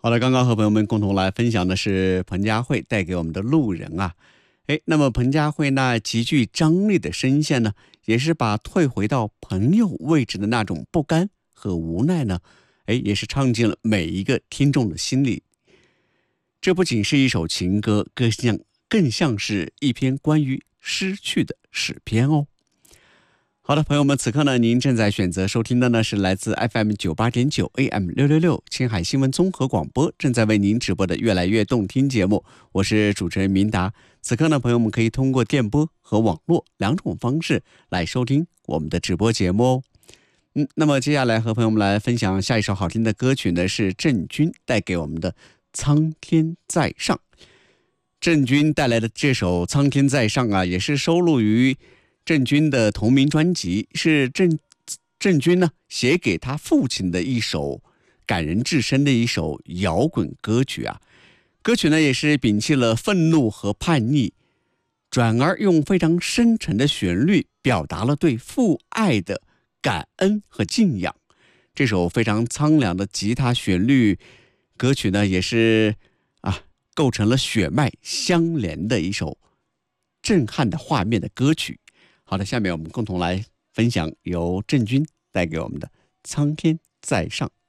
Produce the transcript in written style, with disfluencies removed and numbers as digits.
好了，刚刚和朋友们共同来分享的是彭佳慧带给我们的路人啊。那么彭佳慧那极具张力的声线呢，也是把退回到朋友位置的那种不甘和无奈呢，也是唱进了每一个听众的心里。这不仅是一首情歌，更像是一篇关于失去的诗篇哦。好的，朋友们，此刻呢，您正在选择收听的呢是来自 FM98.9 AM666 青海新闻综合广播正在为您直播的越来越动听节目，我是主持人明达。此刻呢，朋友们可以通过电波和网络两种方式来收听我们的直播节目哦。那么接下来和朋友们来分享下一首好听的歌曲呢，是郑钧带给我们的《苍天在上》。郑钧带来的这首《苍天在上》啊，也是收录于郑钧的同名专辑，是郑钧呢写给他父亲的一首感人至深的一首摇滚歌曲啊。歌曲呢也是摒弃了愤怒和叛逆，转而用非常深沉的旋律表达了对父爱的感恩和敬仰。这首非常苍凉的吉他旋律歌曲呢，也是构成了血脉相连的一首震撼的画面的歌曲。好的，下面我们共同来分享由郑钧带给我们的《苍天在上》。